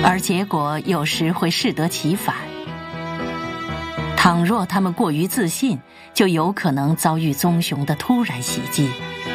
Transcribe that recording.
而结果有时会适得其反。倘若他们过于自信，就有可能遭遇棕熊的突然袭击，